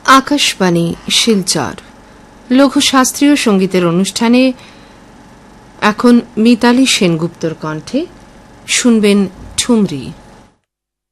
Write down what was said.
আকাশবাণী শিলচর লঘু শাস্ত্রীয় সঙ্গীতের অনুষ্ঠানে এখন মিতালী সেনগুপ্তর কণ্ঠে শুনবেন ঠুমরি।